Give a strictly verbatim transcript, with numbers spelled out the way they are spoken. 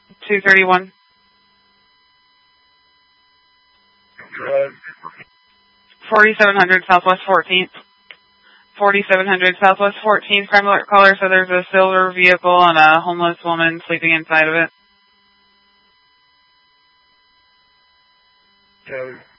two thirty-one. Uh, forty-seven hundred Southwest fourteenth. forty-seven hundred Southwest fourteenth. Crime alert caller, so there's a silver vehicle and a homeless woman sleeping inside of it. uh,